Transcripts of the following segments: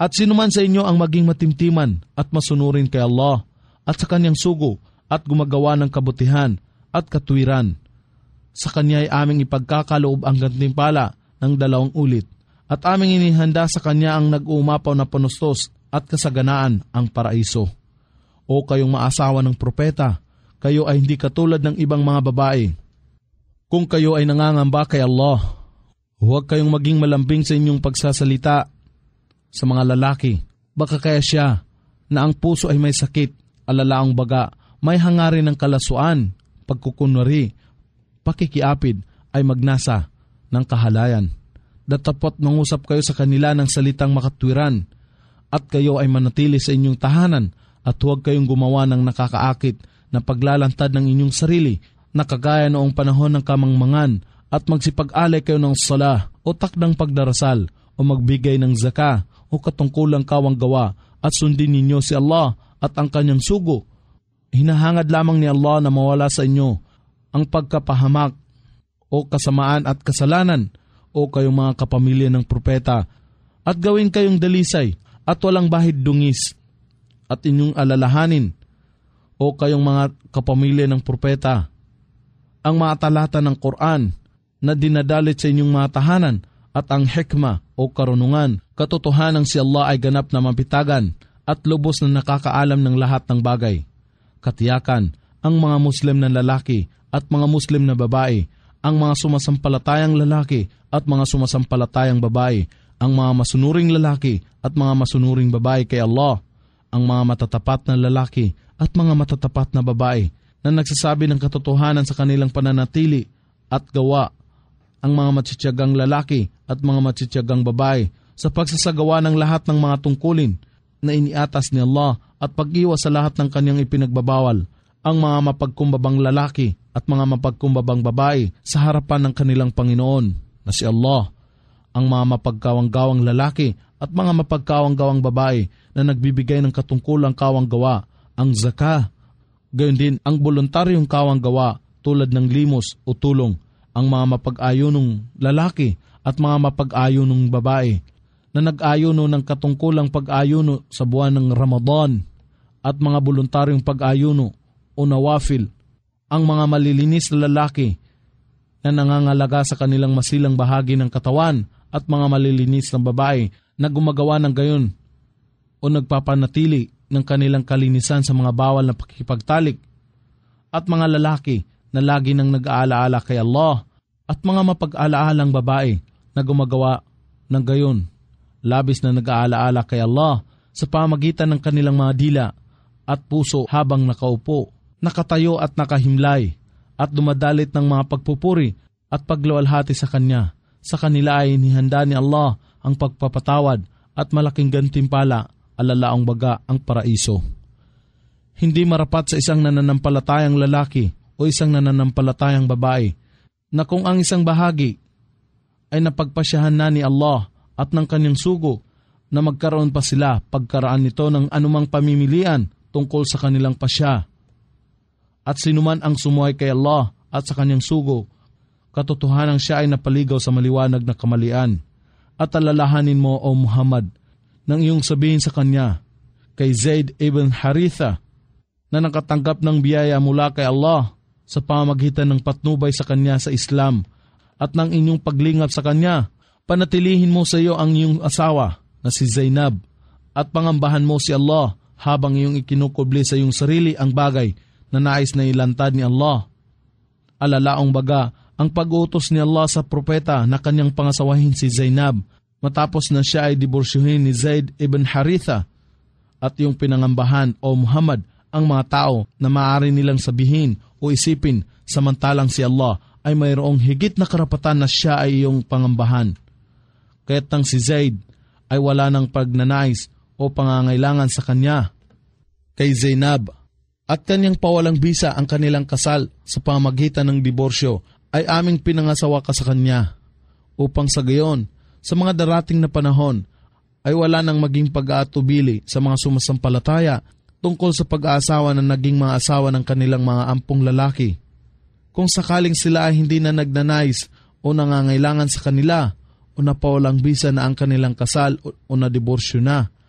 At sino man sa inyo ang maging matimtiman at masunurin kay Allah at sa kanyang sugo at gumagawa ng kabutihan at katwiran, sa kanya ay aming ipagkakaloob ang gantimpala ng 2 ulit at aming inihanda sa kanya ang nag-uumapaw na panustos at kasaganaan ang paraiso. O kayong maasawa ng propeta, kayo ay hindi katulad ng ibang mga babae. Kung kayo ay nangangamba kay Allah, huwag kayong maging malambing sa inyong pagsasalita sa mga lalaki. Baka kaya siya na ang puso ay may sakit, alalaang baga, may hangarin ng kalasuan, pagkukunwari, pakikiapid ay magnasa ng kahalayan. Datapot mangusap kayo sa kanila ng salitang makatwiran at kayo ay manatili sa inyong tahanan at huwag kayong gumawa ng nakakaakit na paglalantad ng inyong sarili na kagaya noong panahon ng kamangmangan at magsipag-alay kayo ng sala o takdang pagdarasal o magbigay ng zaka o katungkulang kawang gawa at sundin ninyo si Allah at ang kanyang sugo. Hinahangad lamang ni Allah na mawala sa inyo ang pagkapahamak o kasamaan at kasalanan o kayong mga kapamilya ng propeta at gawin kayong dalisay at walang bahid dungis at inyong alalahanin o kayong mga kapamilya ng propeta ang mga talata ng Quran na dinadalit sa inyong mga tahanan at ang hikma o karunungan. Katotohanan si Allah ay ganap na mapitagan at lubos na nakakaalam ng lahat ng bagay. Katiyakan, ang mga Muslim na lalaki at mga Muslim na babae, ang mga sumasampalatayang lalaki at mga sumasampalatayang babae, ang mga masunuring lalaki at mga masunuring babae kay Allah, ang mga matatapat na lalaki at mga matatapat na babae na nagsasabi ng katotohanan sa kanilang pananatili at gawa, ang mga matsityagang lalaki at mga matsityagang babae sa pagsasagawa ng lahat ng mga tungkulin na iniatas ni Allah at pag-iwas sa lahat ng kanyang ipinagbabawal, ang mga mapagkumbabang lalaki at mga mapagkumbabang babae sa harapan ng kanilang Panginoon na si Allah, ang mga mapagkawang-gawang lalaki at mga mapagkawang-gawang babae na nagbibigay ng katungkulang kawang gawa, ang zaka, gayon din ang voluntaryong kawang gawa tulad ng limos o tulong, ang mga mapag-ayunong lalaki at mga mapag-ayunong babae na nag-ayuno ng katungkulang pag-ayuno sa buwan ng Ramadan at mga voluntaryong pag-ayuno o nawafil, ang mga malilinis na lalaki na nangangalaga sa kanilang masilang bahagi ng katawan at mga malilinis na babae na gumagawa ng gayon o nagpapanatili ng kanilang kalinisan sa mga bawal na pakikipagtalik, at mga lalaki na lagi nang nag-aalaala kay Allah at mga mapag-alaalang babae na gumagawa ng gayon, labis na nag-aalaala kay Allah sa pamagitan ng kanilang mga dila at puso habang nakaupo, nakatayo at nakahimlay at dumadalit ng mga pagpupuri at pagluwalhati sa Kanya. Sa kanila ay inihanda ni Allah ang pagpapatawad at malaking gantimpala, alalaang baga ang paraiso. Hindi marapat sa isang nananampalatayang lalaki o isang nananampalatayang babae na kung ang isang bahagi ay napagpasyahan na ni Allah at ng kanyang sugo na magkaroon pa sila pagkaraan nito ng anumang pamimilian tungkol sa kanilang pasya. At sinuman ang sumuhay kay Allah at sa kanyang sugo, katotohanang siya ay napaligaw sa maliwanag na kamalian. At alalahanin mo, O Muhammad, nang iyong sabihin sa kanya, kay Zaid ibn Haritha, na nakatanggap ng biyaya mula kay Allah sa pamamagitan ng patnubay sa kanya sa Islam at ng inyong paglingap sa kanya, panatilihin mo sa iyo ang iyong asawa na si Zainab at pangambahan mo si Allah habang iyong ikinukubli sa iyong sarili ang bagay na nais na ilantad ni Allah. Alalaong baga, ang pag-utos ni Allah sa propeta na kanyang pangasawahin si Zainab matapos na siya ay diborsyuhin ni Zaid ibn Haritha, at yung pinangambahan, O Muhammad, ang mga tao na maaari nilang sabihin o isipin samantalang si Allah ay mayroong higit na karapatan na siya ay iyong pangambahan. Kaya't nang si Zaid ay wala ng pagnanais o pangangailangan sa kanya kay Zainab at kanyang pawalang bisa ang kanilang kasal sa pamagitan ng diborsyo, ay aming pinangasawa ka sa kanya upang sa gayon, sa mga darating na panahon, ay wala nang maging pag-aatubili sa mga sumasampalataya tungkol sa pag-aasawa na naging mga asawa ng kanilang mga ampong lalaki. Kung sakaling sila ay hindi na nagnanais o nangangailangan sa kanila o napawalang bisa na ang kanilang kasal o nadiborsyo na,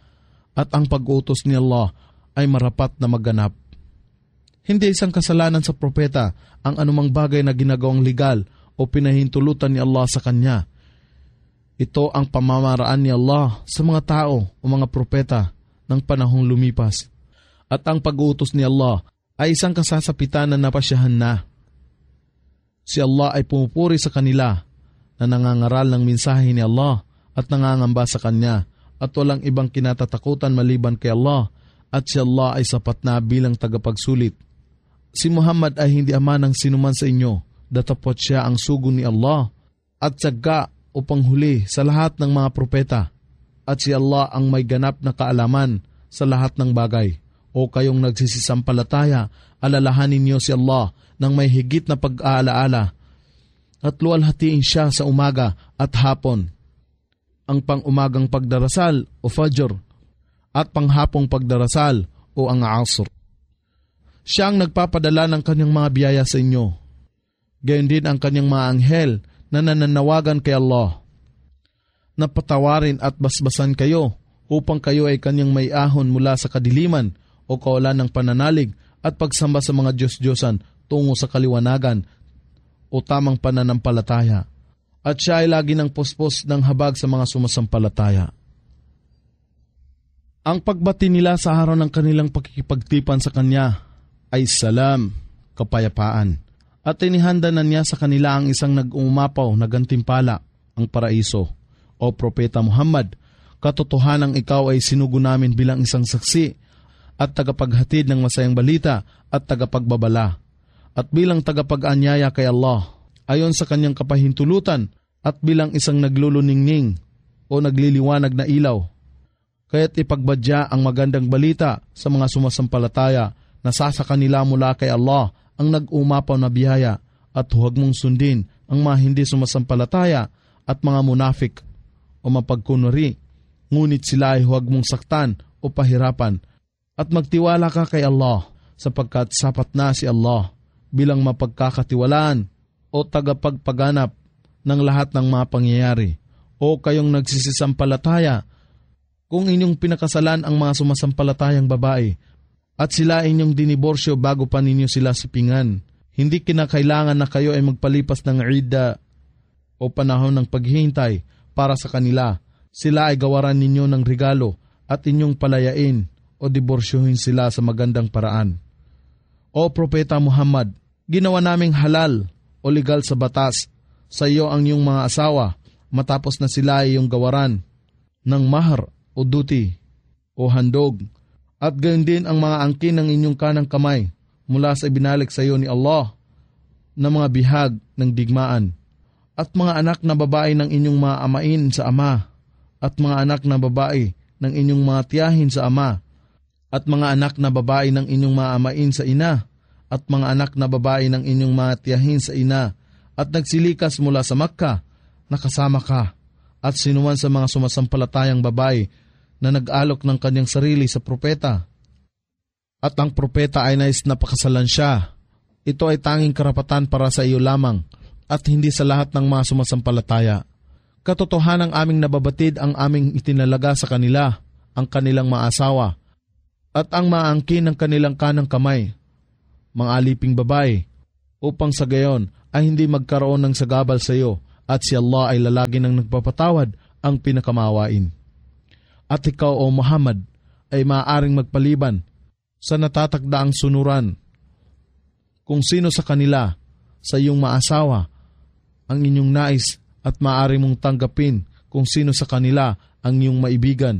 at ang pag-utos ni Allah ay marapat na maganap. Hindi isang kasalanan sa propeta ang anumang bagay na ginagawang legal o pinahintulutan ni Allah sa kanya. Ito ang pamamaraan ni Allah sa mga tao o mga propeta ng panahong lumipas. At ang pag-utos ni Allah ay isang kasasapitan na napasyahan na. Si Allah ay pumupuri sa kanila na nangangaral ng mensahe ni Allah at nangangamba sa kanya at walang ibang kinatatakutan maliban kay Allah at si Allah ay sapat na bilang tagapagsulit. Si Muhammad ay hindi ama ng sinuman sa inyo, datapot siya ang sugo ni Allah at tiyaga o panghuli sa lahat ng mga propeta. At si Allah ang may ganap na kaalaman sa lahat ng bagay. O kayong nagsisisampalataya, alalahanin niyo si Allah ng may higit na pag-aalaala at luwalhatiin siya sa umaga at hapon. Ang pang-umagang pagdarasal o Fajr at panghapong pagdarasal o ang Asr. Siya ang nagpapadala ng kanyang mga biyaya sa inyo. Gayon din ang kanyang mga anghel na nananawagan kay Allah. Napatawarin at basbasan kayo upang kayo ay kanyang may ahon mula sa kadiliman o kawalan ng pananalig at pagsamba sa mga Diyos-Diyosan tungo sa kaliwanagan o tamang pananampalataya. At siya ay lagi ng puspos ng habag sa mga sumasampalataya. Ang pagbati nila sa araw ng kanilang pakikipagtipan sa kanya ay salam, kapayapaan. At inihanda na niya sa kanila ang isang nag-uumapaw na gantimpala, ang paraiso. O Propeta Muhammad, katotohanang ikaw ay sinugo namin bilang isang saksi at tagapaghatid ng masayang balita at tagapagbabala. At bilang tagapag-anyaya kay Allah, ayon sa kanyang kapahintulutan at bilang isang nagluluningning o nagliliwanag na ilaw. Kaya't ipagbadya ang magandang balita sa mga sumasampalataya na sa kanila mula kay Allah ang nag-umapaw na biyaya at huwag mong sundin ang mga hindi sumasampalataya at mga munafik o mapagkunwari. Ngunit sila ay huwag mong saktan o pahirapan at magtiwala ka kay Allah sapagkat sapat na si Allah bilang mapagkakatiwalaan o tagapagpaganap ng lahat ng mga pangyayari. O kayong nagsisisampalataya, kung inyong pinakasalan ang mga sumasampalatayang babae at sila inyong diniborsyo bago pa ninyo sila sipingan, hindi kinakailangan na kayo ay magpalipas ng idda o panahon ng paghihintay para sa kanila. Sila ay gawaran ninyo ng regalo at inyong palayain o diborsyohin sila sa magandang paraan. O Propeta Muhammad, ginawa naming halal o legal sa batas sa iyo ang iyong mga asawa matapos na sila ay iyong gawaran ng mahar o duty o handog. At gayon din ang mga angkin ng inyong kanang kamay mula sa ibinalik sa iyo ni Allah na mga bihag ng digmaan. At mga anak na babae ng inyong mga amain sa ama, at mga anak na babae ng inyong mga tiyahin sa ama, at mga anak na babae ng inyong mga amain sa ina, at mga anak na babae ng inyong mga tiyahin sa ina, at nagsilikas mula sa Makkah, nakasama ka, at sinuman sa mga sumasampalatayang babae na nag-alok ng kanyang sarili sa propeta. At ang propeta ay nais na pakasalan siya. Ito ay tanging karapatan para sa iyo lamang at hindi sa lahat ng mga sumasampalataya. Katotohanang aming nababatid ang aming itinalaga sa kanila, ang kanilang mga asawa, at ang maangkin ng kanilang kanang kamay, mga aliping babae, upang sa gayon ay hindi magkaroon ng sagabal sa iyo at si Allah ay lalagi ng nagpapatawad ang pinakamawain. At ikaw o Muhammad ay maaaring magpaliban sa natatagdaang sunuran kung sino sa kanila sa iyong maasawa ang inyong nais at maaari mong tanggapin kung sino sa kanila ang iyong maibigan.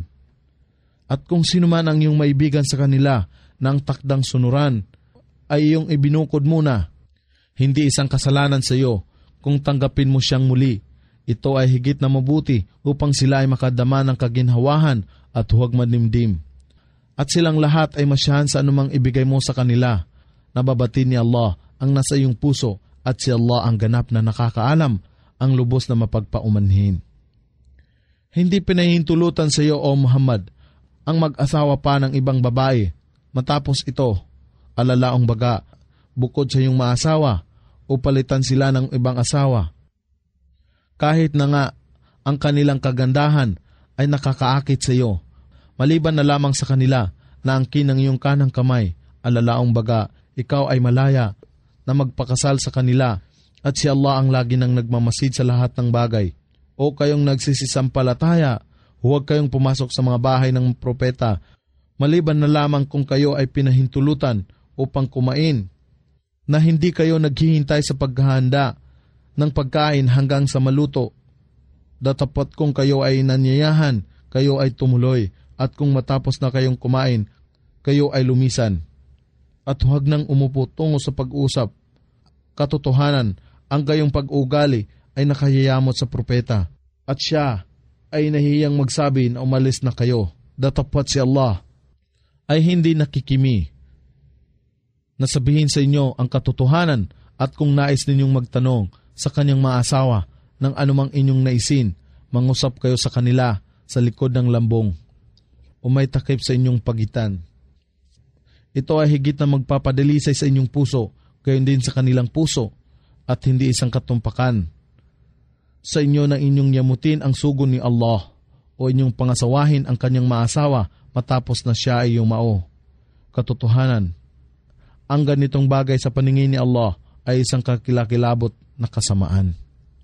At kung sino man ang iyong maibigan sa kanila na ang takdang sunuran ay iyong ibinukod muna. Hindi isang kasalanan sa iyo kung tanggapin mo siyang muli. Ito ay higit na mabuti upang sila ay makadama ng kaginhawahan at huwag manimdim. At silang lahat ay masyahan sa anumang ibigay mo sa kanila. Nababati ni Allah ang nasa iyong puso at si Allah ang ganap na nakakaalam ang lubos na mapagpaumanhin. Hindi pinahintulutan sa iyo o Muhammad ang mag-asawa pa ng ibang babae. Matapos ito, alalaong baga, bukod sa iyong maasawa o palitan sila ng ibang asawa. Kahit na nga ang kanilang kagandahan ay nakakaakit sa iyo, maliban na lamang sa kanila na angkin ng iyong kanang kamay, alalaong baga, ikaw ay malaya na magpakasal sa kanila at si Allah ang lagi nang nagmamasid sa lahat ng bagay. O kayong nagsisisampalataya, huwag kayong pumasok sa mga bahay ng propeta, maliban na lamang kung kayo ay pinahintulutan upang kumain, na hindi kayo naghihintay sa paghahanda ng pagkain hanggang sa maluto. Datapot kung kayo ay nanyayahan, kayo ay tumuloy, at kung matapos na kayong kumain, kayo ay lumisan. At huwag nang umupo tungo sa pag-usap. Katotohanan, ang gayong pag-ugali ay nakayayamot sa propeta, at siya ay nahiyang magsabi na umalis na kayo. Datapot si Allah ay hindi nakikimi na sabihin sa inyo ang katotohanan, at kung nais ninyong magtanong sa kanyang maasawa ng anumang inyong naisin, mangusap kayo sa kanila sa likod ng lambong o may takip sa inyong pagitan. Ito ay higit na magpapadalisay sa inyong puso, gayon din sa kanilang puso, at hindi isang katumpakan sa inyo na inyong yamutin ang sugo ni Allah o inyong pangasawahin ang kanyang maasawa matapos na siya ay yumao. Katotohanan, ang ganitong bagay sa paningin ni Allah ay isang kakilakilabot na kasamaan.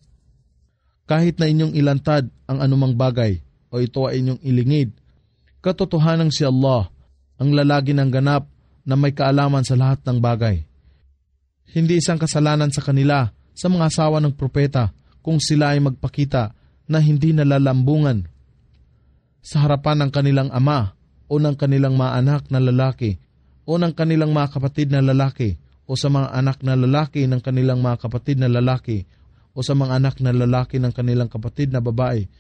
Kahit na inyong ilantad ang anumang bagay o ito ay inyong ilingid, katotohanan si Allah ang lalagi ng ganap na may kaalaman sa lahat ng bagay. Hindi isang kasalanan sa kanila sa mga asawa ng propeta kung sila ay magpakita na hindi nalalambungan sa harapan ng kanilang ama o ng kanilang mga anak na lalaki o ng kanilang mga kapatid na lalaki o sa mga anak na lalaki ng kanilang mga kapatid na lalaki o sa mga anak na lalaki ng kanilang kapatid na babae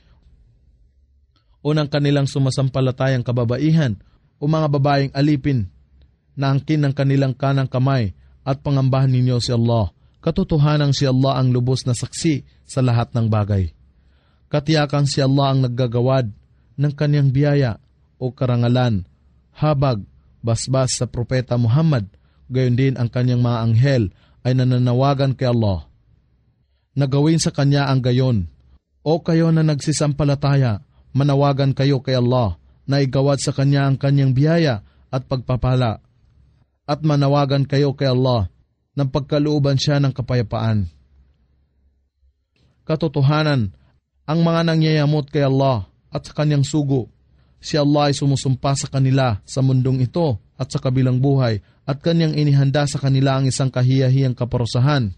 o ng kanilang sumasampalatayang kababaihan o mga babaeng alipin na angkin ng kanilang kanang kamay, at pangambahan ninyo si Allah. Katotohanan si Allah ang lubos na saksi sa lahat ng bagay. Katiyakang si Allah ang naggagawad ng kanyang biyaya o karangalan, habag, basbas sa propeta Muhammad, gayon din ang kanyang mga anghel ay nananawagan kay Allah. Nagawin sa kanya ang gayon. O kayo na nagsisampalataya, manawagan kayo kay Allah na igawad sa kanya ang kanyang biyaya at pagpapala. At manawagan kayo kay Allah ng pagkalooban siya ng kapayapaan. Katotohanan, ang mga nangyayamot kay Allah at sa kanyang sugo, si Allah ay sumusumpa sa kanila sa mundong ito at sa kabilang buhay, at kanyang inihanda sa kanila ang isang kahiyahiyang kaparusahan.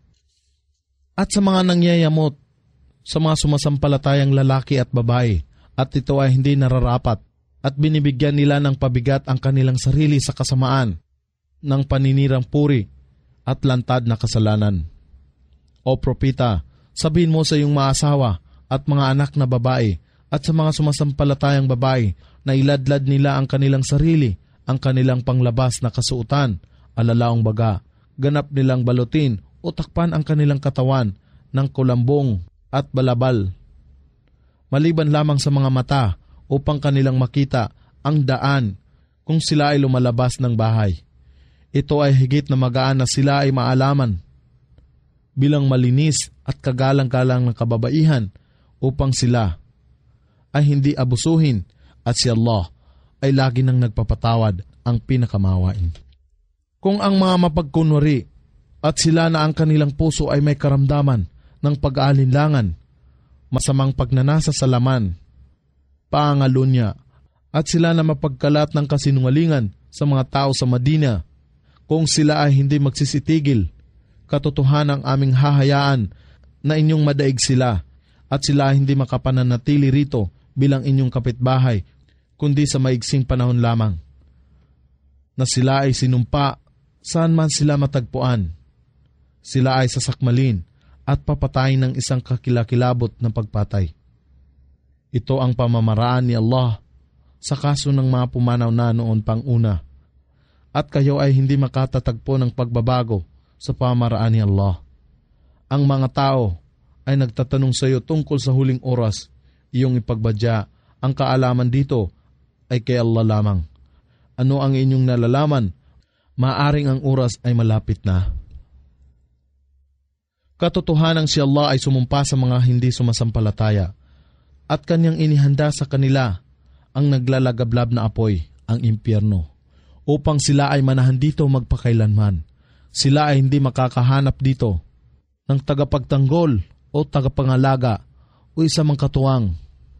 At sa mga nangyayamot sa mga sumasampalatayang lalaki at babae, at ito ay hindi nararapat, at binibigyan nila ng pabigat ang kanilang sarili sa kasamaan ng paninirang puri at lantad na kasalanan. O propeta, sabihin mo sa iyong mga asawa at mga anak na babae at sa mga sumasampalatayang babae na iladlad nila ang kanilang sarili, ang kanilang panglabas na kasuotan, alalaong baga, ganap nilang balutin o takpan ang kanilang katawan ng kulambong at balabal, maliban lamang sa mga mata upang kanilang makita ang daan kung sila ay lumalabas ng bahay. Ito ay higit na magaan na sila ay maalaman bilang malinis at kagalang-galang ng kababaihan upang sila ay hindi abusuhin, at si Allah ay lagi nang nagpapatawad, ang pinakamawain. Kung ang mga mapagkunwari at sila na ang kanilang puso ay may karamdaman ng pag-aalinlangan, masamang pagnanasa sa laman, pangalunya, at sila na mapagkalat ng kasinungalingan sa mga tao sa Madina, kung sila ay hindi magsisitigil, katotohanan ang aming hahayaan na inyong madaig sila, at sila ay hindi makapananatili rito bilang inyong kapitbahay, kundi sa maigsing panahon lamang, na sila ay sinumpa saan man sila matagpuan. Sila ay sasakmalin at papatayin ng isang kakilakilabot ng pagpatay. Ito ang pamamaraan ni Allah sa kaso ng mga pumanaw na noon pang una, at kayo ay hindi makatatagpo ng pagbabago sa pamamaraan ni Allah. Ang mga tao ay nagtatanong sa iyo tungkol sa huling oras, iyong ipagbadya, ang kaalaman dito ay kay Allah lamang. Ano ang inyong nalalaman? Maaring ang oras ay malapit na. Katotohanan si Allah ay sumumpa sa mga hindi sumasampalataya, at kanyang inihanda sa kanila ang naglalagablab na apoy, ang impyerno, upang sila ay manahan dito magpakailanman. Sila ay hindi makakahanap dito ng tagapagtanggol o tagapangalaga o isa mang katuwang.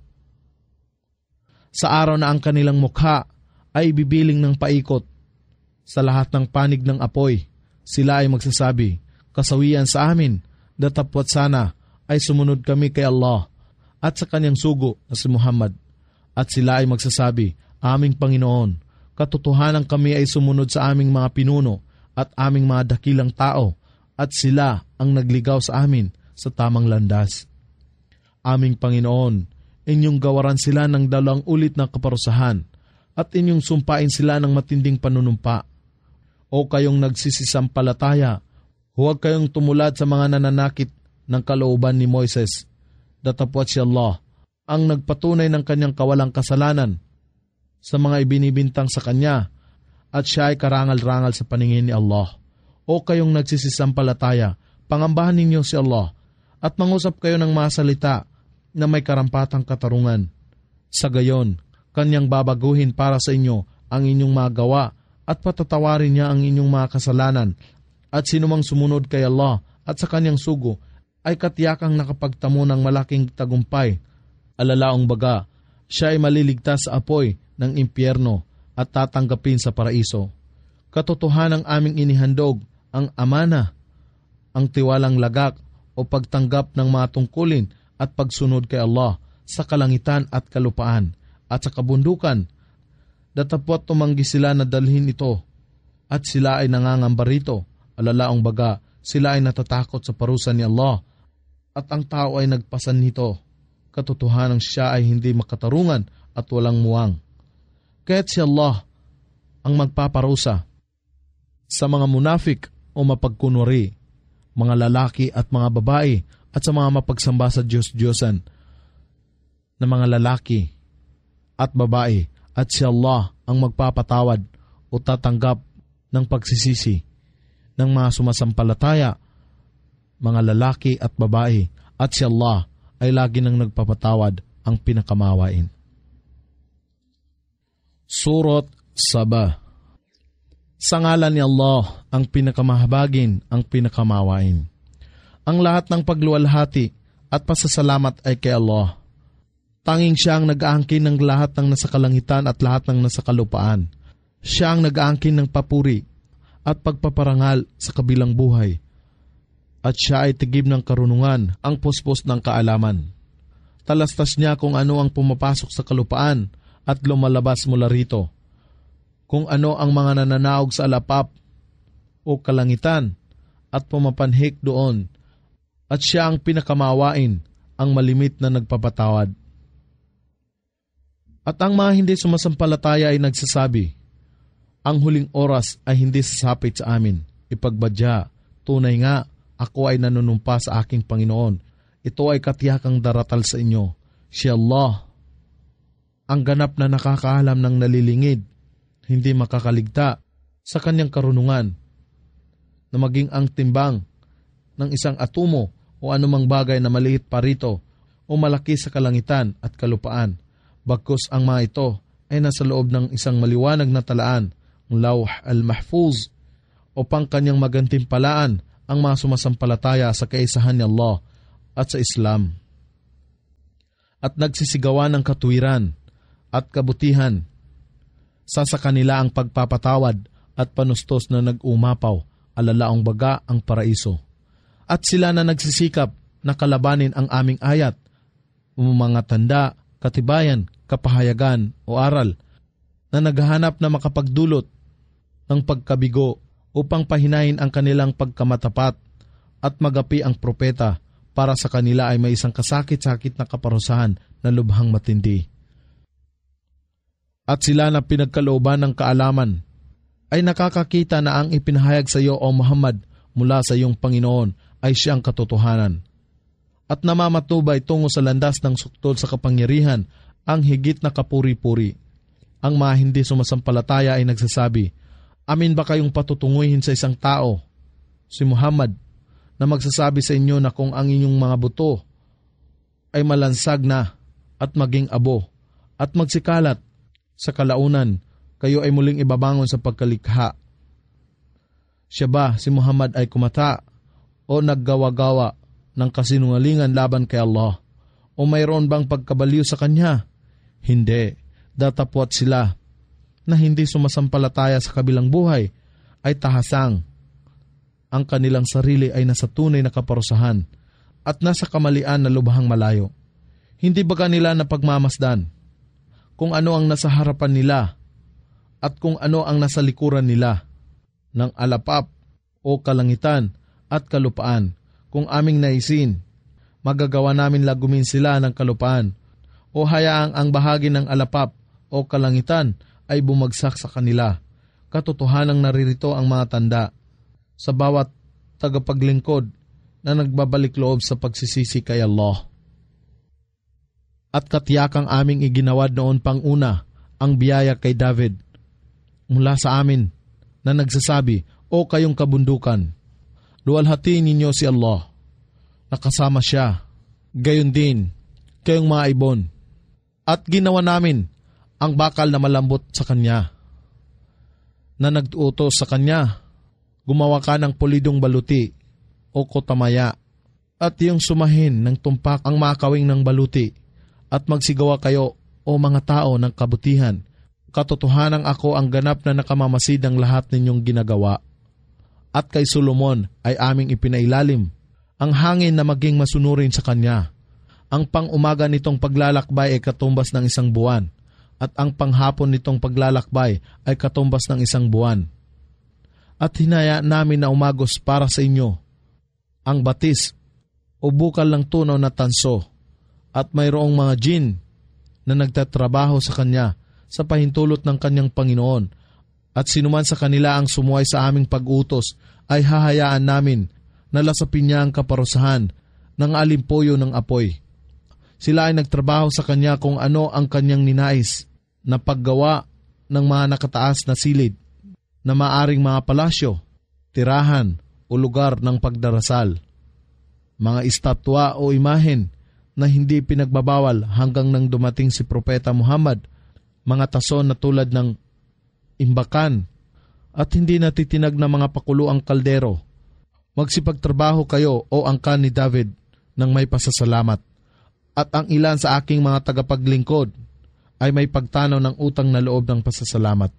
Sa araw na ang kanilang mukha ay ibibiling ng paikot sa lahat ng panig ng apoy, sila ay magsasabi, kasawian sa amin, datapwat sana ay sumunod kami kay Allah at sa kanyang sugo na si Muhammad. At sila ay magsasabi, aming Panginoon, katotohanan kami ay sumunod sa aming mga pinuno at aming mga dakilang tao at sila ang nagligaw sa amin sa tamang landas. Aming Panginoon, inyong gawaran sila ng 2 ulit na kaparusahan at inyong sumpain sila ng matinding panunumpa. O kayong nagsisisampalataya, huwag kayong tumulad sa mga nananakit ng kalooban ni Moises. Datapwat si Allah, ang nagpatunay ng kanyang kawalang kasalanan sa mga ibinibintang sa kanya at siya ay karangal-rangal sa paningin ni Allah. O kayong nagsisisampalataya, pangambahan ninyo si Allah at mangusap kayo ng mga salita na may karampatang katarungan. Sa gayon, kanyang babaguhin para sa inyo ang inyong mga gawa at patatawarin niya ang inyong mga kasalanan. At sinumang sumunod kay Allah at sa kanyang sugo ay katiyakang nakapagtamo ng malaking tagumpay. Alalaong baga, siya ay maliligtas sa apoy ng impyerno at tatanggapin sa paraiso. Katotohanang aming inihandog ang amana, ang tiwalang lagak o pagtanggap ng mga tungkulin at pagsunod kay Allah sa kalangitan at kalupaan at sa kabundukan. Datapwat tumanggi sila na dalhin ito at sila ay nangangamba rito. Alalaong baga, sila ay natatakot sa parusa ni Allah at ang tao ay nagpasan nito. Katotohanang siya ay hindi makatarungan at walang muwang. Kaya't si Allah ang magpaparusa sa mga munafik o mapagkunwari, mga lalaki at mga babae at sa mga mapagsamba sa Diyos-Diyosan na mga lalaki at babae. At si Allah ang magpapatawad o tatanggap ng pagsisisi ng mga sumasampalataya, mga lalaki at babae. At si Allah ay lagi nang nagpapatawad, ang pinakamawain. Surat Saba. Sa ngalan ni Allah, ang pinakamahabagin, ang pinakamawain. Ang lahat ng pagluwalhati at pasasalamat ay kay Allah. Tanging siya ang nag-aangkin ng lahat ng nasa kalangitan at lahat ng nasa kalupaan. Siya ang nag-aangkin ng papuri at pagpaparangal sa kabilang buhay. At siya ay tigib ng karunungan, ang puspos ng kaalaman. Talastas niya kung ano ang pumapasok sa kalupaan at lumalabas mula rito. Kung ano ang mga nananaog sa alapap o kalangitan at pumapanhik doon. At siya ang pinakamawain, ang malimit na nagpapatawad. At ang mga hindi sumasampalataya ay nagsasabi, ang huling oras ay hindi sasapit sa amin. Ipagbadya, tunay nga, ako ay nanunumpa sa aking Panginoon. Ito ay katiyakang daratal sa inyo. Si Allah, ang ganap na nakakaalam ng nalilingid, hindi makakaligta sa kanyang karunungan, na maging ang timbang ng isang atomo o anumang bagay na maliit pa rito o malaki sa kalangitan at kalupaan. Bagkus ang mga ito ay nasa loob ng isang maliwanag na talaan, ang Lawh al-Mahfuz, upang kanyang magantimpalaan ang mga sumasampalataya sa kaisahan ni Allah at sa Islam. At nagsisigawan ng katuwiran at kabutihan. Sa kanila ang pagpapatawad at panustos na nag-umapaw, alalaong baga ang paraiso. At sila na nagsisikap na kalabanin ang aming ayat, mga tanda, katibayan, kapahayagan o aral na naghahanap na makapagdulot ng pagkabigo upang pahinahin ang kanilang pagkamatapat at magapi ang propeta para sa kanila ay may isang kasakit-sakit na kaparusahan na lubhang matindi. At sila na pinagkalooban ng kaalaman ay nakakakita na ang ipinahayag sa iyo o Muhammad mula sa iyong Panginoon ay siyang katotohanan. At namamatubay tungo sa landas ng suktol sa kapangyarihan ang higit na kapuri-puri. Ang mga hindi sumasampalataya ay nagsasabi, amin ba kayong patutunguhin sa isang tao, si Muhammad, na magsasabi sa inyo na kung ang inyong mga buto ay malansag na at maging abo at magsikalat Sa kalaunan, kayo ay muling ibabangon sa pagkalikha. Siya ba, si Muhammad, ay kumata o naggawa-gawa ng kasinungalingan laban kay Allah? O mayroon bang pagkabaliw sa kanya? Hindi. Datapwat sila na hindi sumasampalataya sa kabilang buhay ay tahasang. Ang kanilang sarili ay nasa tunay na kaparusahan at nasa kamalian na lubhang malayo. Hindi ba kanila napagmamasdan kung ano ang nasa harapan nila at kung ano ang nasa likuran nila ng alapap o kalangitan at kalupaan? Kung aming naisin, magagawa namin lagumin sila ng kalupaan o hayaang ang bahagi ng alapap o kalangitan ay bumagsak sa kanila. Katotohanang naririto ang mga tanda sa bawat tagapaglingkod na nagbabalik loob sa pagsisisi kay Allah. At katiyakang aming iginawad noon pang una ang biyaya kay David mula sa amin na nagsasabi, "O kayong kabundukan, luwalhatiin ninyo si Allah, nakasama siya, gayon din kayong mga ibon." At ginawa namin ang bakal na malambot sa kanya, na nag-utos sa kanya, gumawa ka ng pulidong baluti o kotamaya, at yung sumahin ng tumpak ang makawing ng baluti, at magsigawa kayo o mga tao ng kabutihan. Katotohanang ako ang ganap na nakamamasid ng lahat ninyong ginagawa. At kay Solomon ay aming ipinailalim ang hangin na maging masunurin sa kanya. Ang pang-umaga nitong paglalakbay ay katumbas ng isang buwan, at ang panghapon nitong paglalakbay ay katumbas ng isang buwan. At hinaya namin na umagos para sa inyo ang batis o bukal ng tunaw na tanso, at mayroong mga jin na nagtatrabaho sa kanya sa pahintulot ng kanyang Panginoon, at sinuman sa kanila ang sumuway sa aming pag-utos ay hahayaan namin na lasapin niya ang kaparusahan ng alimpuyo ng apoy. Sila ay nagtrabaho sa kanya kung ano ang kanyang ninais na paggawa ng mga nakataas na silid na maaring mga palasyo, tirahan o lugar ng pagdarasal, mga estatwa o imahen na hindi pinagbabawal hanggang nang dumating si Propeta Muhammad, mga tason na tulad ng imbakan at hindi natitinag na mga pakuluang kaldero. Magsipagtrabaho kayo o angkan ni David ng may pasasalamat, at ang ilan sa aking mga tagapaglingkod ay may pagtanaw ng utang na loob ng pasasalamat.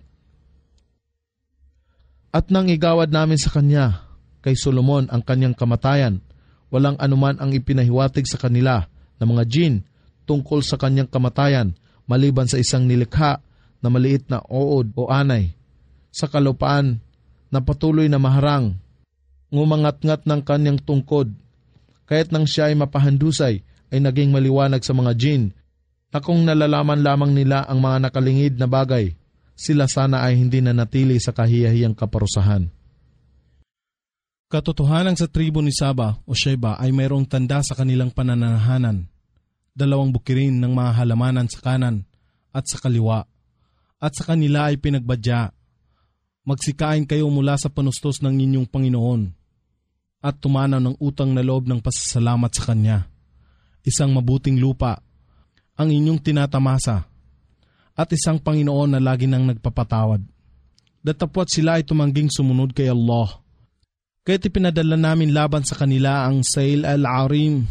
At nang igawad namin sa kanya, kay Solomon, ang kanyang kamatayan, walang anuman ang ipinahiwatig sa kanila ng mga jin tungkol sa kanyang kamatayan maliban sa isang nilikha na maliit na ood o anay sa kalupaan na patuloy na maharang, ngumangat-ngat ng kanyang tungkod. Kaya't nang siya ay mapahandusay ay naging maliwanag sa mga jin na kung nalalaman lamang nila ang mga nakalingid na bagay, sila sana ay hindi na natili sa kahiyahiyang kaparusahan. Katotohanan sa tribo ni Saba o Sheba ay mayroong tanda sa kanilang panananahanan, 2 bukirin ng mga halamanan sa kanan at sa kaliwa, at sa kanila ay pinagbadya, "Magsikain kayo mula sa panustos ng inyong Panginoon," at tumanaw ng utang na loob ng pasasalamat sa Kanya. Isang mabuting lupa ang inyong tinatamasa, at isang Panginoon na lagi nang nagpapatawad. Datapwat sila ay tumangging sumunod kay Allah. Kaya't ipinadala namin laban sa kanila ang Sail al-Arim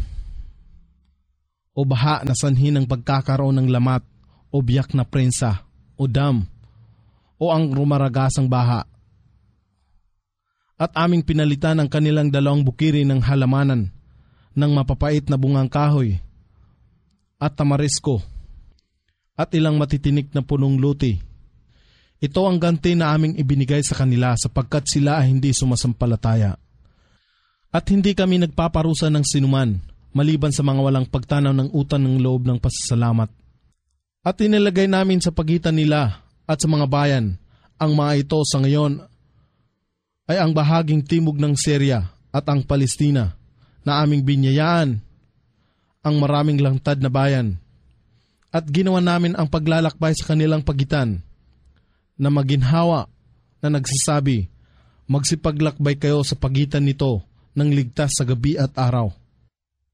o baha na sanhi ng pagkakaroon ng lamat o biyak na prensa o dam o ang rumaragasang baha. At aming pinalitan ang kanilang 2 bukirin ng halamanan ng mapapait na bungang kahoy at tamarisko at ilang matitinik na punong luti. Ito ang ganti na aming ibinigay sa kanila sapagkat sila ay hindi sumasampalataya. At hindi kami nagpaparusa ng sinuman maliban sa mga walang pagtanaw ng utang ng loob ng pasasalamat. At inilagay namin sa pagitan nila at sa mga bayan ang mga ito sa ngayon ay ang bahaging timog ng Syria at ang Palestina na aming binyayaan, ang maraming langtad na bayan. At ginawa namin ang paglalakbay sa kanilang pagitan na maginhawa na nagsasabi, "Magsipaglakbay kayo sa pagitan nito ng ligtas sa gabi at araw."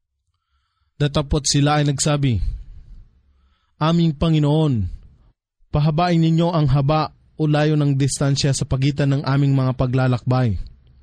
Datapot sila ay nagsabi, "Aming Panginoon, Pahabain ninyo ang haba o layo ng distansya sa pagitan ng aming mga paglalakbay.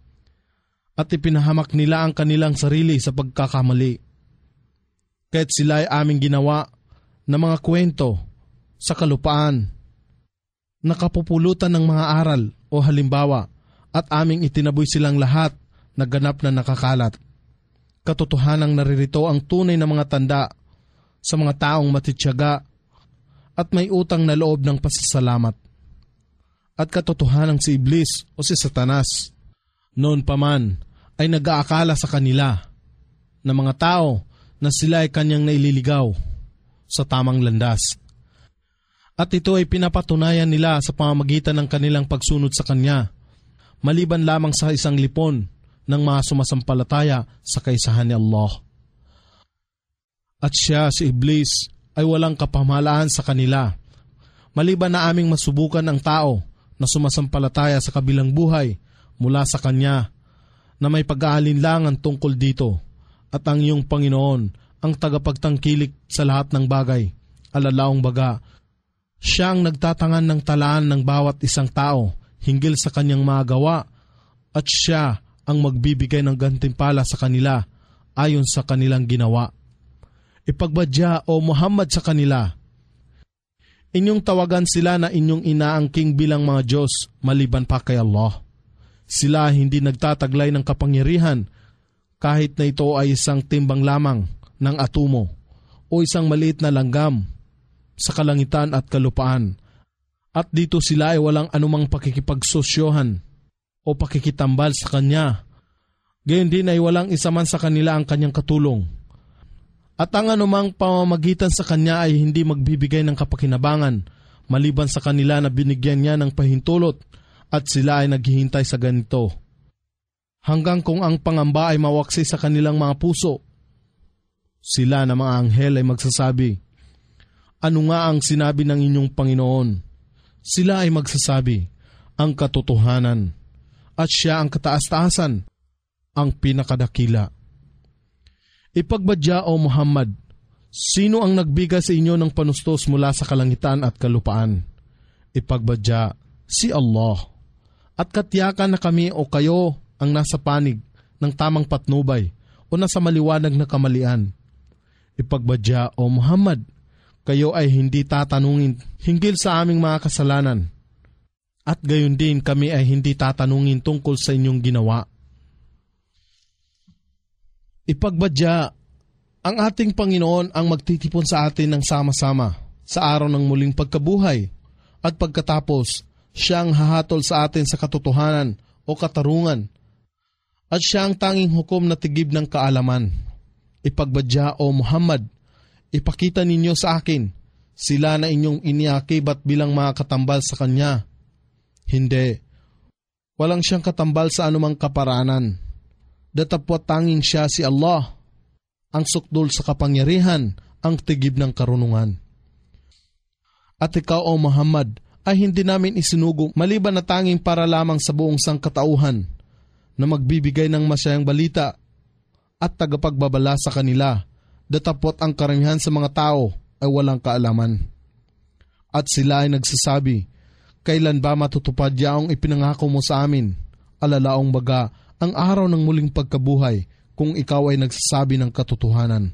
At ipinahamak nila ang kanilang sarili sa pagkakamali. Kahit sila ay aming ginawa na mga kwento sa kalupaan, nakapupulutan ng mga aral o halimbawa, at aming itinaboy silang lahat na ganap na nakakalat. Katotohanang naririto ang tunay na mga tanda sa mga taong matitiyaga at may utang na loob ng pasasalamat. At katotohanang si Iblis o si Satanas noon pa man ay nag-aakala sa kanila na mga tao na sila ay kanyang naililigaw sa tamang landas. At ito ay pinapatunayan nila sa pamamagitan ng kanilang pagsunod sa kanya, maliban lamang sa isang lipon ng mga sumasampalataya sa kaisahan ni Allah. At siya, si Iblis, ay walang kapamahalaan sa kanila, maliban na aming masubukan ang tao na sumasampalataya sa kabilang buhay mula sa kanya na may pag-aalinlangan tungkol dito, at ang iyong Panginoon ang tagapagtangkilik sa lahat ng bagay, alalaong baga, siya ang nagtatangan ng talaan ng bawat isang tao hinggil sa kanyang mga gawa, at siya ang magbibigay ng gantimpala sa kanila ayon sa kanilang ginawa. Ipagbadya o Muhammad sa kanila, inyong tawagan sila na inyong inaangking bilang mga Diyos maliban pa kay Allah. Sila hindi nagtataglay ng kapangyarihan kahit na ito ay isang timbang lamang ng atomo o isang maliit na langgam sa kalangitan at kalupaan. At dito sila ay walang anumang pakikipagsosyohan o pakikitambal sa kanya. Gayon din ay walang isa man sa kanila ang kanyang katulong. At ang anumang pamamagitan sa kanya ay hindi magbibigay ng kapakinabangan maliban sa kanila na binigyan niya ng pahintulot at sila ay naghihintay sa ganito. Hanggang kung ang pangamba ay mawaksi sa kanilang mga puso, sila na mga anghel ay magsasabi, ano nga ang sinabi ng inyong Panginoon? Sila ay magsasabi, ang katotohanan, at siya ang kataas-taasan, ang pinakadakila. Ipagbadya o Muhammad, sino ang nagbigay sa inyo ng panustos mula sa kalangitan at kalupaan? Ipagbadya, si Allah. At katiyakan na kami o kayo ang nasa panig ng tamang patnubay o nasa maliwanag na kamalian. Ipagbadya o Muhammad, kayo ay hindi tatanungin hinggil sa aming mga kasalanan. At gayon din kami ay hindi tatanungin tungkol sa inyong ginawa. Ipagbadya, ang ating Panginoon ang magtitipon sa atin ng sama-sama sa araw ng muling pagkabuhay, at pagkatapos siya ang hahatol sa atin sa katotohanan o katarungan, at siya ang tanging hukom na tigib ng kaalaman. Ipagbadya o Muhammad, ipakita ninyo sa akin sila na inyong iniakibat bilang mga katambal sa kanya. Hindi, walang siyang katambal sa anumang kaparanan. Datapwat tanging siya si Allah, ang sukdol sa kapangyarihan, ang tigib ng karunungan. At ikaw o Muhammad ay hindi namin isinugo maliban na tanging para lamang sa buong sangkatauhan na magbibigay ng masayang balita at tagapagbabala sa kanila, datapwat ang karamihan sa mga tao ay walang kaalaman. At sila ay nagsasabi, kailan ba matutupad yaong ipinangako mo sa amin? Alalaong baga, ang araw ng muling pagkabuhay kung ikaw ay nagsasabi ng katotohanan.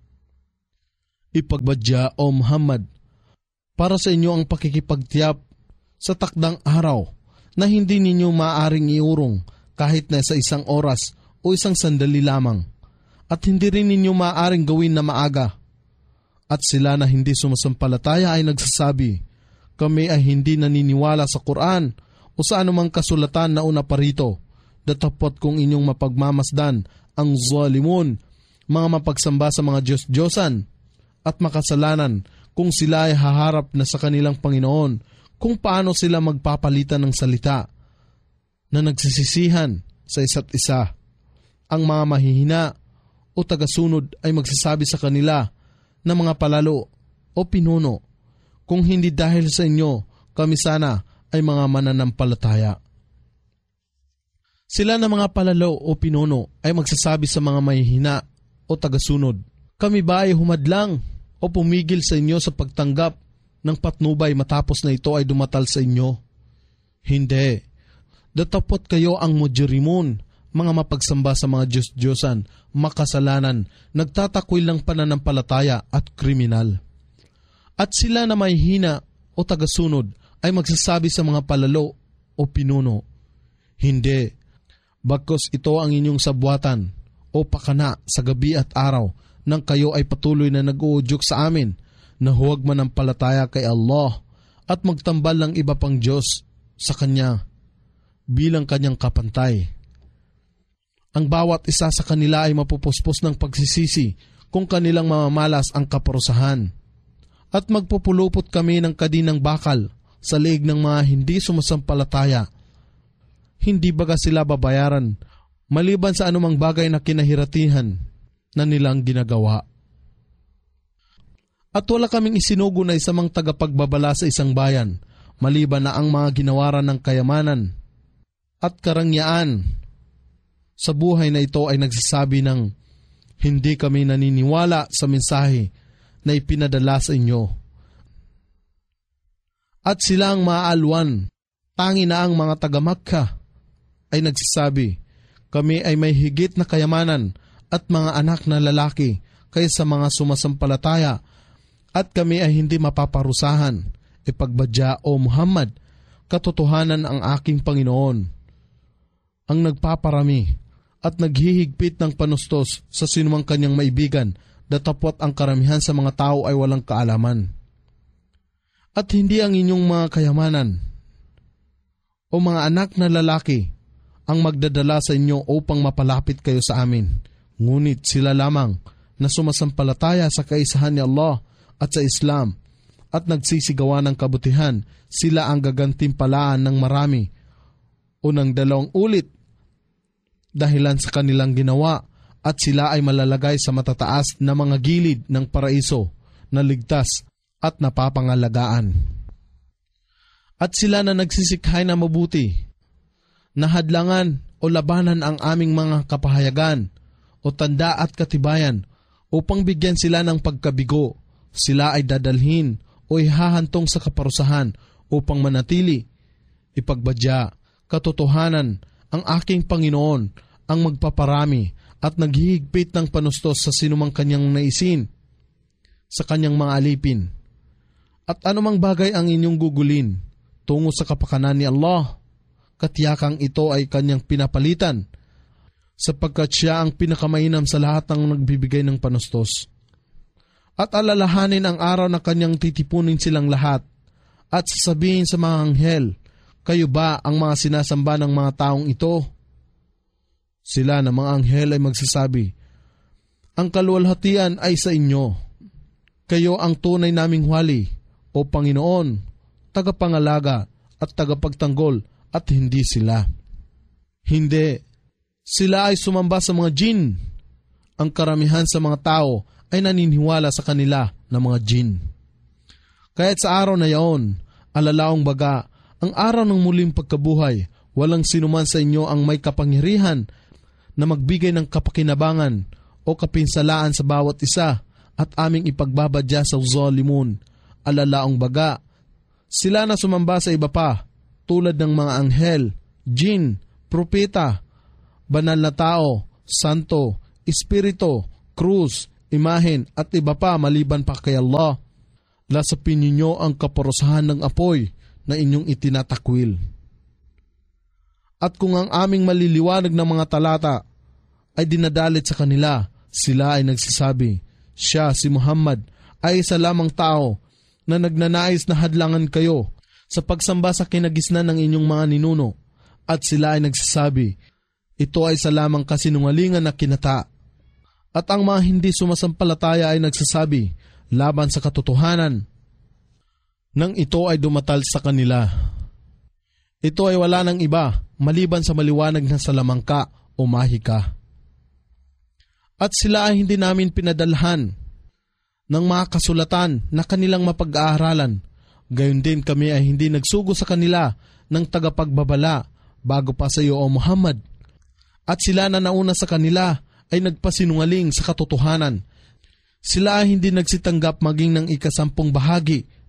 Ipagbadya o Muhammad, para sa inyo ang pakikipagtiyap sa takdang araw na hindi ninyo maaaring iurong kahit na sa isang oras o isang sandali lamang, at hindi rin ninyo maaaring gawin na maaga. At sila na hindi sumasampalataya ay nagsasabi, kami ay hindi naniniwala sa Quran o sa anumang kasulatan na una pa rito. Datapot kung inyong mapagmamasdan ang zalimun, mga mapagsamba sa mga Diyos-Diyosan at makasalanan, kung sila ay haharap na sa kanilang Panginoon, kung paano sila magpapalitan ng salita na nagsisisihan sa isa't isa. Ang mga mahihina o tagasunod ay magsasabi sa kanila na mga palalo o pinuno, kung hindi dahil sa inyo, kami sana ay mga mananampalataya. Sila na mga palalo o pinuno ay magsasabi sa mga mahihina o tagasunod, kami ba ay humadlang o pumigil sa inyo sa pagtanggap ng patnubay matapos na ito ay dumatal sa inyo? Hindi. Datapot kayo ang mujrimun, mga mapagsamba sa mga Diyos-Diyosan, makasalanan, nagtatakwil ng pananampalataya at kriminal. At sila na may hina o tagasunod ay magsasabi sa mga palalo o pinuno, hindi, bagkus ito ang inyong sabwatan o pakana sa gabi at araw nang kayo ay patuloy na nag-uudyok sa amin na huwag manampalataya kay Allah at magtambal ng iba pang Diyos sa Kanya bilang Kanyang kapantay. Ang bawat isa sa kanila ay mapupuspos ng pagsisisi kung kanilang mamamalas ang kaparusahan. At magpupulupot kami ng kadinang bakal sa leeg ng mga hindi sumasampalataya. Hindi baga sila babayaran maliban sa anumang bagay na kinahiratihan na nilang ginagawa. At wala kaming isinugo na isamang tagapagbabala sa isang bayan, maliban na ang mga ginawaran ng kayamanan at karangyaan sa buhay na ito ay nagsasabi ng hindi kami naniniwala sa mensahe na ipinadala sa inyo. At sila ang maaalwan, tangi na ang mga taga-Makkah ay nagsasabi, kami ay may higit na kayamanan at mga anak na lalaki kaysa mga sumasampalataya at kami ay hindi mapaparusahan. Ipagbadya o Muhammad, katotohanan ang aking Panginoon, ang nagpaparami at naghihigpit ng panustos sa sinumang kanyang maibigan, datapot ang karamihan sa mga tao ay walang kaalaman. At hindi ang inyong mga kayamanan o mga anak na lalaki ang magdadala sa inyo upang mapalapit kayo sa amin, ngunit sila lamang na sumasampalataya sa kaisahan ni Allah at sa Islam at nagsisigawa ng kabutihan, sila ang gagantimpalaan ng marami o ng 2 ulit dahilan sa kanilang ginawa, at sila ay malalagay sa matataas na mga gilid ng paraiso na ligtas at napapangalagaan. At sila na nagsisikhay na mabuti, nahadlangan o labanan ang aming mga kapahayagan o tanda at katibayan upang bigyan sila ng pagkabigo, sila ay dadalhin o ihahantong sa kaparusahan upang manatili. Ipagbadya, katotohanan, ang aking Panginoon ang magpaparami at naghihigpit ng panustos sa sinumang kanyang naisin sa kanyang mga alipin. At anumang bagay ang inyong gugulin tungo sa kapakanan ni Allah, katiyakang ito ay kanyang pinapalitan, sapagkat siya ang pinakamainam sa lahat ng nagbibigay ng panustos. At alalahanin ang araw na kanyang titipunin silang lahat, at sasabihin sa mga anghel, kayo ba ang mga sinasamba ng mga taong ito? Sila na mga anghel ay magsasabi, ang kaluwalhatian ay sa inyo. Kayo ang tunay naming wali, o Panginoon, tagapangalaga at tagapagtanggol, at hindi sila. Hindi. Sila ay sumamba sa mga jin. Ang karamihan sa mga tao ay naniniwala sa kanila na mga jin. Kaya't sa araw na yaon, alalaong baga, ang araw ng muling pagkabuhay, walang sinuman sa inyo ang may kapangyarihan na magbigay ng kapakinabangan o kapinsalaan sa bawat isa at aming ipagbabadya sa zalimun. Alalaong baga, sila na sumamba sa iba pa, tulad ng mga anghel, jin, propeta, banal na tao, santo, espiritu, krus, imahen at iba pa maliban pa kay Allah. Lasapin ninyo ang kaparusahan ng apoy na inyong itinatakwil. At kung ang aming maliliwanag ng mga talata ay dinadalit sa kanila, sila ay nagsasabi, siya, si Muhammad, ay isa lamang tao na nagnanais na hadlangan kayo sa pagsamba sa kinagisnan ng inyong mga ninuno. At sila ay nagsasabi, ito ay isa lamang kasinungalingan na kinata. At ang mga hindi sumasampalataya ay nagsasabi, laban sa katotohanan, nang ito ay dumatal sa kanila. Ito ay wala ng iba, maliban sa maliwanag na salamangka o mahika. At sila ay hindi namin pinadalhan ng mga kasulatan na kanilang mapag-aaralan. Gayon din kami ay hindi nagsugo sa kanila ng tagapagbabala bago pa sa iyo, O Muhammad. At sila na nauna sa kanila ay nagpasinungaling sa katotohanan. Sila ay hindi nagsitanggap maging ng 10 bahagi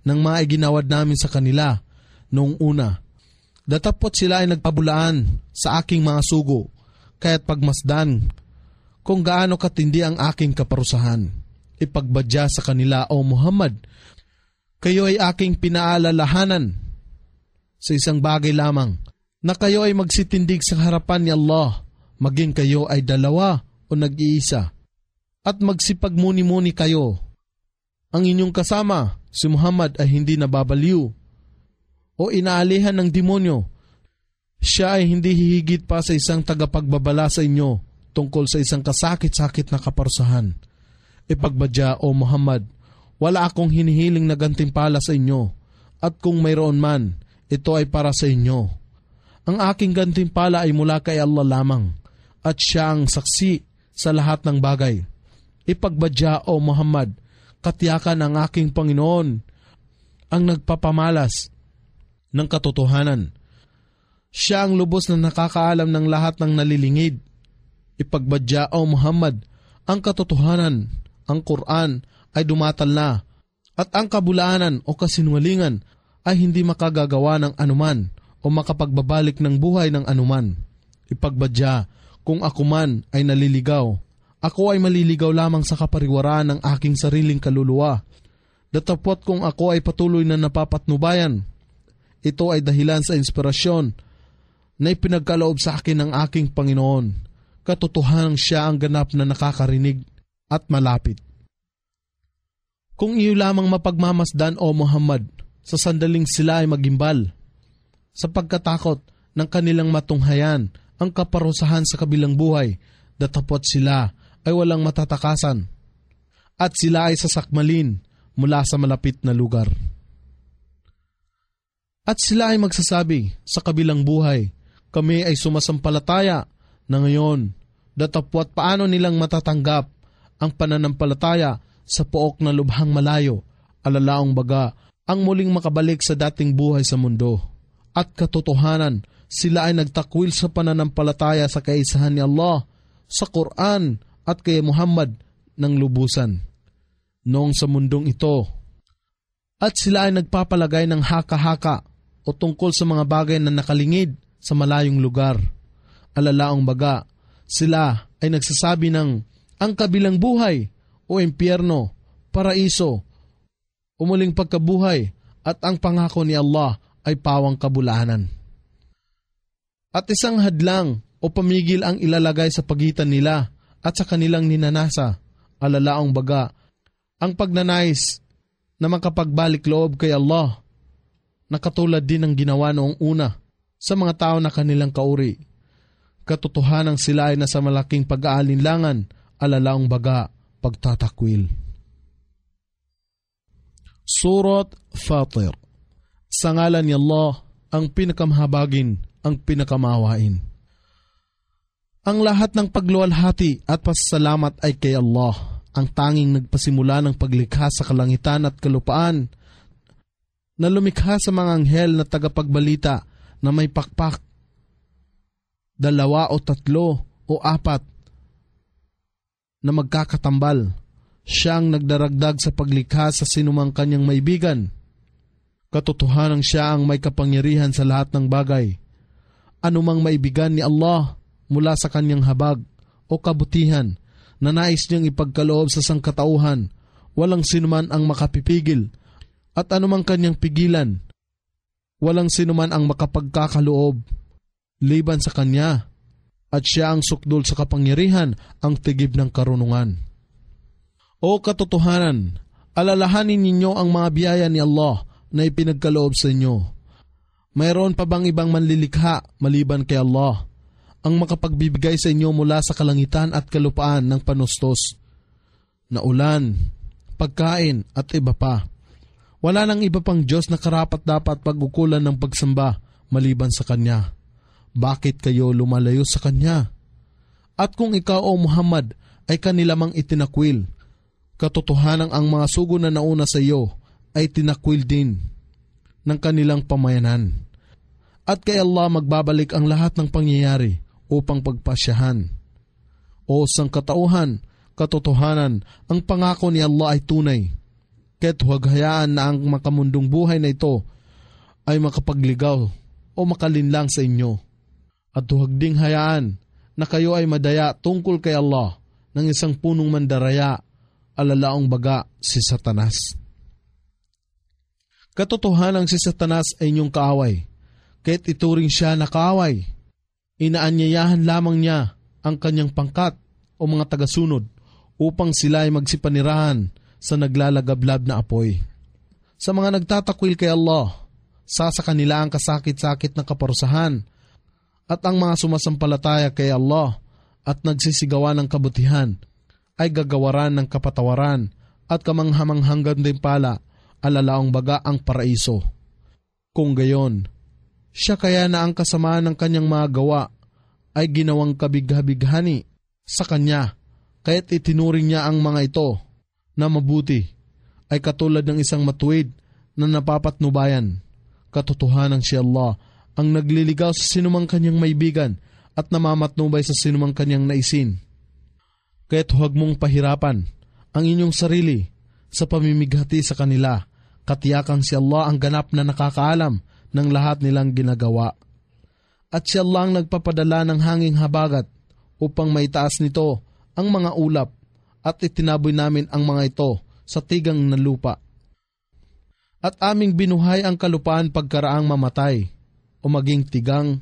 ng mga iginawad namin sa kanila noong una. Datapot sila ay nagpabulaan sa aking mga sugo, kaya't pagmasdan kung gaano katindi ang aking kaparusahan. Ipagbadya sa kanila, O Muhammad, kayo ay aking pinaalalahanan sa isang bagay lamang, na kayo ay magsitindig sa harapan ni Allah, maging kayo ay dalawa o nag-iisa, at magsipagmuni-muni kayo. Ang inyong kasama, si Muhammad, ay hindi nababaliw o inaalihan ng demonyo. Siya ay hindi hihigit pa sa isang tagapagbabala sa inyo tungkol sa isang kasakit-sakit na kaparusahan. Ipagbadya, O Muhammad, wala akong hinihiling na gantimpala sa inyo, at kung mayroon man, ito ay para sa inyo. Ang aking gantimpala ay mula kay Allah lamang, at siya ang saksi sa lahat ng bagay. Ipagbadya, O Muhammad, katiyakan ang aking Panginoon ang nagpapamalas ng katotohanan. Siya ang lubos na nakakaalam ng lahat ng nalilingid. Ipagbadya, O Muhammad, ang katotohanan, ang Quran, ay dumatal na, at ang kabulaanan o kasinungalingan ay hindi makagagawa ng anuman o makapagbabalik ng buhay ng anuman. Ipagbadya, kung ako man ay naliligaw, ako ay maliligaw lamang sa kapariwaraan ng aking sariling kaluluwa. Datapot kung ako ay patuloy na napapatnubayan, ito ay dahilan sa inspirasyon na ipinagkaloob sa akin ng aking Panginoon. Katotohanan siya ang ganap na nakakarinig at malapit. Kung iyo lamang mapagmamasdan, O Muhammad, sa sandaling sila ay magimbal, sa pagkatakot ng kanilang matunghayan ang kaparusahan sa kabilang buhay, datapot sila ay walang matatakasan, at sila ay sasakmalin mula sa malapit na lugar. At sila ay magsasabi sa kabilang buhay, kami ay sumasampalataya na ngayon, datapwat paano nilang matatanggap ang pananampalataya sa pook na lubhang malayo, alalaong baga ang muling makabalik sa dating buhay sa mundo. At katotohanan, sila ay nagtakwil sa pananampalataya sa kaisahan ni Allah, sa Quran at kay Muhammad ng lubusan noong sa mundong ito. At sila ay nagpapalagay ng haka-haka o tungkol sa mga bagay na nakalingid sa malayong lugar. Alalaong baga, sila ay nagsasabi ng ang kabilang buhay o impyerno, paraiso, umuling pagkabuhay, at ang pangako ni Allah ay pawang kabulaanan. At isang hadlang o pamigil ang ilalagay sa pagitan nila at sa kanilang ninanasa. Alalaong baga, ang pagnanais na makapagbalik loob kay Allah, na katulad din ng ginawa noong una sa mga tao na kanilang kauri. Katotohanang sila ay nasa malaking pag-aalinlangan, alalaong baga, pagtatakwil. Surat Fatir. Sa ngalan ni Allah, ang pinakamhabagin, ang pinakamahawain. Ang lahat ng pagluwalhati at pasasalamat ay kay Allah, ang tanging nagpasimula ng paglikha sa kalangitan at kalupaan, na lumikha sa mga anghel na tagapagbalita na may pakpak, 2 o 3 o 4 na magkakatambal. Siyang nagdaragdag sa paglikha sa sinumang kanyang maibigan. Katotohanang siya ang may kapangyarihan sa lahat ng bagay. Anumang maibigan ni Allah mula sa kanyang habag o kabutihan na nais niyang ipagkaloob sa sangkatauhan, walang sinuman ang makapipigil, at anumang kanyang pigilan, walang sinuman ang makapagkakaloob liban sa kanya, at siya ang sukdol sa kapangyarihan, ang tigib ng karunungan. O katotohanan, alalahanin ninyo ang mga biyaya ni Allah na ipinagkaloob sa inyo. Mayroon pa bang ibang manlilikha maliban kay Allah, ang makapagbibigay sa inyo mula sa kalangitan at kalupaan ng panustos, na ulan, pagkain at iba pa? Wala nang iba pang Diyos na karapat-dapat pag-ukulan ng pagsamba maliban sa Kanya. Bakit kayo lumalayo sa Kanya? At kung ikaw, O Muhammad, ay kanila mang itinakwil, katotohanang ang mga sugo na nauna sa iyo ay tinakwil din ng kanilang pamayanan. At kay Allah magbabalik ang lahat ng pangyayari upang pagpasyahan. O sangkatauhan, katotohanan, ang pangako ni Allah ay tunay. Kaya't huwag hayaan na ang makamundong buhay na ito ay makapagligaw o makalinlang sa inyo. At huwag ding hayaan na kayo ay madaya tungkol kay Allah ng isang punong mandaraya, alalaong baga si Satanas. Katotohanan si Satanas ay inyong kaaway, kaya't ituring siya na kaaway. Inaanyayahan lamang niya ang kanyang pangkat o mga tagasunod upang sila ay magsipanirahan sa naglalagablab na apoy. Sa mga nagtatakwil kay Allah, sasa kanila ang kasakit-sakit na kaparusahan, at ang mga sumasampalataya kay Allah at nagsisigawan ng kabutihan ay gagawaran ng kapatawaran at kamanghamanghang gantimpala, alalaong baga ang paraiso. Kung gayon, siya kaya na ang kasamaan ng kanyang mga gawa ay ginawang kabigha-bighani sa kanya, kaya't itinuring niya ang mga ito na mabuti ay katulad ng isang matuwid na napapatnubayan. Katotohanan si Allah ang nagliligaw sa sinumang kanyang maibigan at namamatnubay sa sinumang kanyang naisin. Kaya't huwag mong pahirapan ang inyong sarili sa pamimighati sa kanila. Katiyakang si Allah ang ganap na nakakaalam ng lahat nilang ginagawa. At si Allah ang nagpapadala ng hanging habagat upang maitaas nito ang mga ulap at itinaboy namin ang mga ito sa tigang na lupa. At aming binuhay ang kalupaan pagkaraang mamatay o maging tigang.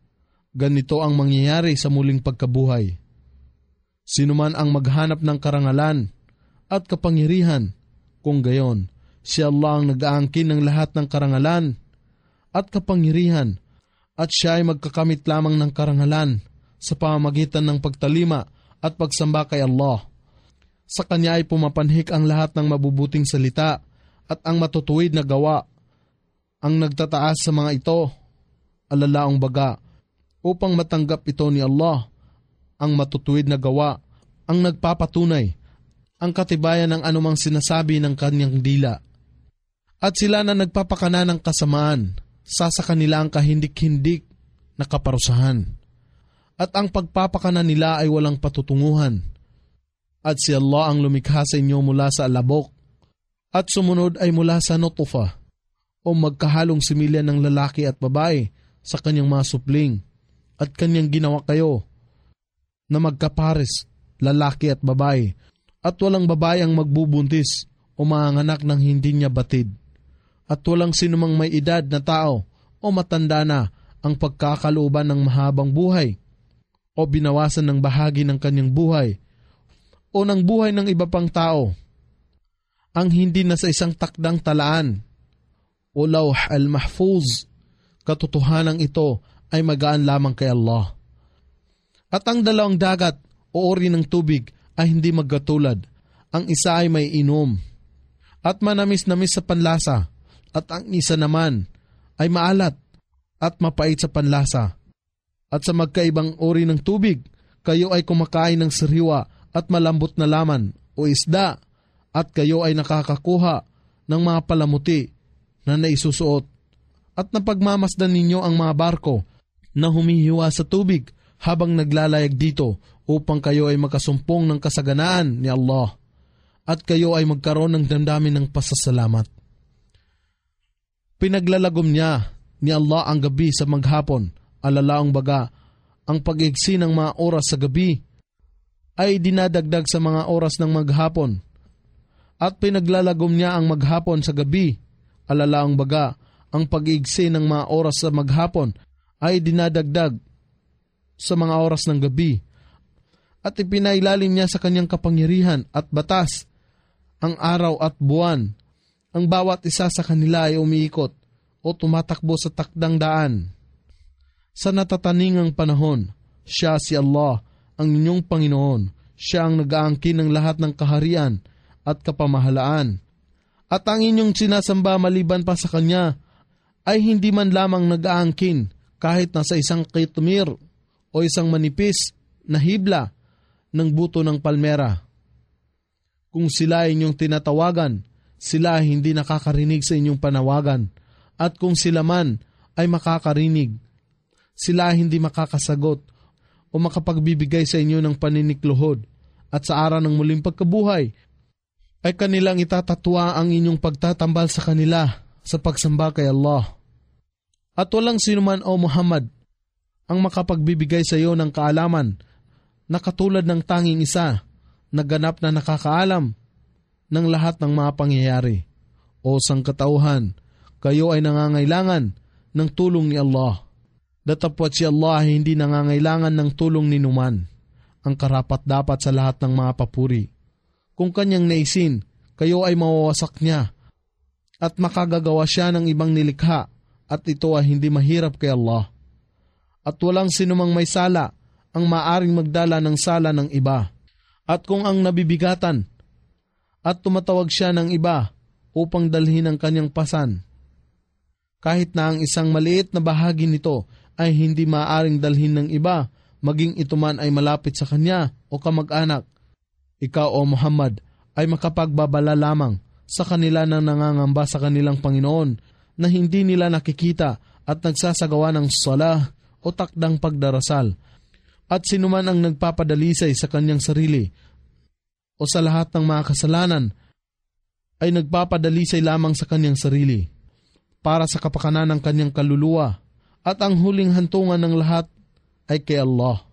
Ganito ang mangyayari sa muling pagkabuhay. Sino man ang maghanap ng karangalan at kapangyarihan, kung gayon, si Allah ang nag-aangkin ng lahat ng karangalan at kapangyarihan, at siya ay magkakamit lamang ng karangalan sa pamamagitan ng pagtalima at pagsamba kay Allah. Sa kanya ay pumapanhik ang lahat ng mabubuting salita at ang matutuwid na gawa. Ang nagtataas sa mga ito, alalaong baga, upang matanggap ito ni Allah, ang matutuwid na gawa, ang nagpapatunay, ang katibayan ng anumang sinasabi ng kanyang dila. At sila na nagpapakana ng kasamaan, sasa kanila ang kahindik-hindik na kaparusahan. At ang pagpapakana nila ay walang patutunguhan. At si Allah ang lumikha sa inyo mula sa alabok, at sumunod ay mula sa nutfa, o magkahalong similya ng lalaki at babae sa kanyang mga supling, at kanyang ginawa kayo na magkapares, lalaki at babae, at walang babae ang magbubuntis o manganak ng hindi niya batid, at walang sinumang may edad na tao o matanda na ang pagkakalooban ng mahabang buhay o binawasan ng bahagi ng kanyang buhay o ng buhay ng iba pang tao ang hindi na sa isang takdang talaan o lawh al-mahfuz. Katotohanan ito ay magaan lamang kay Allah. At ang dalawang dagat o ori ng tubig ay hindi magkatulad. Ang isa ay may inom at manamis-namis sa panlasa, at ang isa naman ay maalat at mapait sa panlasa. At sa magkaibang ori ng tubig, kayo ay kumakain ng sariwa at malambot na laman o isda, at kayo ay nakakakuha ng mga palamuti na naisusuot. At napagmamasdan ninyo ang mga barko na humihiwa sa tubig habang naglalayag dito upang kayo ay makasumpong ng kasaganaan ni Allah at kayo ay magkaroon ng damdamin ng pasasalamat. Pinaglalagom niya ni Allah ang gabi sa maghapon, alalaong baga ang pag-igsi ng mga oras sa gabi ay dinadagdag sa mga oras ng maghapon, at pinaglalagom niya ang maghapon sa gabi, alalaong baga ang pag-igsi ng mga oras sa maghapon ay dinadagdag sa mga oras ng gabi, at ipinailalim niya sa kanyang kapangyarihan at batas ang araw at buwan. Ang bawat isa sa kanila ay umiikot o tumatakbo sa takdang daan. Sa natataningang panahon, siya si Allah, ang inyong Panginoon. Siya ang nag-aangkin ng lahat ng kaharian at kapamahalaan. At ang inyong sinasamba maliban pa sa Kanya ay hindi man lamang nag-aangkin kahit nasa isang kitmir o isang manipis na hibla ng buto ng palmera. Kung sila ay inyong tinatawagan, sila ay hindi nakakarinig sa inyong panawagan. At kung sila man ay makakarinig, sila ay hindi makakasagot o makapagbibigay sa inyo ng paninikluhod. At sa araw ng muling pagkabuhay, ay kanilang itatatwa ang inyong pagtatambal sa kanila sa pagsamba kay Allah. At walang sinuman o Muhammad ang makapagbibigay sa iyo ng kaalaman na katulad ng tanging isa na ganap na nakakaalam ng lahat ng mga pangyayari. O sangkatauhan, kayo ay nangangailangan ng tulong ni Allah. Datapwat si Allah ay hindi nangangailangan ng tulong ni numan, ang karapat-dapat sa lahat ng mga papuri. Kung kanyang naisin, kayo ay mawawasak niya at makagagawa siya ng ibang nilikha at ito ay hindi mahirap kay Allah. At walang sinumang may sala ang maaring magdala ng sala ng iba. At kung ang nabibigatan at tumatawag siya ng iba upang dalhin ang kanyang pasan, kahit na ang isang maliit na bahagi nito ay hindi maaring dalhin ng iba, maging ito man ay malapit sa kanya o kamag-anak, ikaw o Muhammad ay makapagbabala lamang sa kanila na nangangamba sa kanilang Panginoon na hindi nila nakikita at nagsasagawa ng salah o takdang pagdarasal. At sinuman ang nagpapadalisay sa kanyang sarili o sa lahat ng mga kasalanan ay nagpapadalisay lamang sa kanyang sarili para sa kapakanan ng kanyang kaluluwa, at ang huling hantungan ng lahat ay kay Allah.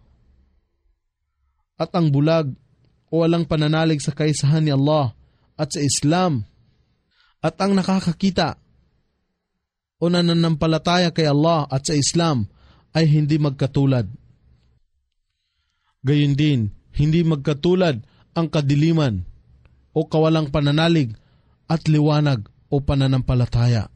At ang bulag o walang pananalig sa kaisahan ni Allah at sa Islam at ang nakakakita o nananampalataya kay Allah at sa Islam ay hindi magkatulad. Gayon din, hindi magkatulad ang kadiliman o kawalang pananalig at liwanag o pananampalataya.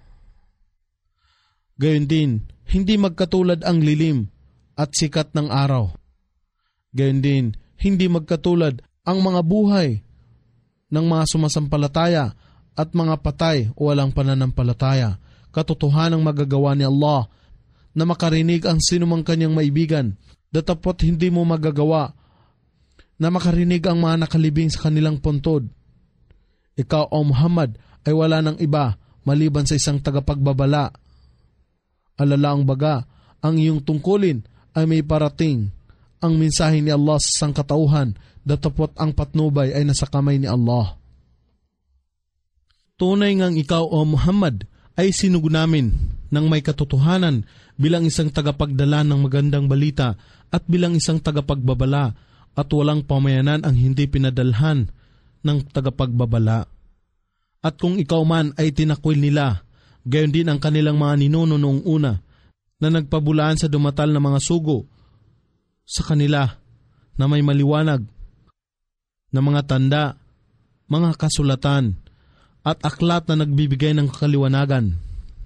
Gayon din, hindi magkatulad ang lilim at sikat ng araw. Gayon din, hindi magkatulad ang mga buhay ng mga sumasampalataya at mga patay o walang pananampalataya. Katotohanang magagawa ni Allah na makarinig ang sinumang kanyang maibigan, datapot hindi mo magagawa na makarinig ang mga nakalibing sa kanilang puntod. Ikaw o Muhammad ay wala ng iba maliban sa isang tagapagbabala. Alala ang baga, ang iyong tungkulin ay may parating. Ang mensahe ni Allah sa sangkatauhan, datapot ang patnubay ay nasa kamay ni Allah. Tunay ngang ikaw o Muhammad ay sinugo namin ng may katotohanan bilang isang tagapagdala ng magandang balita at bilang isang tagapagbabala, at walang pamayanan ang hindi pinadalhan ng tagapagbabala. At kung ikaw man ay tinakwil nila, gayon din ang kanilang mga ninuno noong una na nagpabulaan sa dumatal na mga sugo sa kanila na may maliwanag na mga tanda, mga kasulatan at aklat na nagbibigay ng kaliwanagan.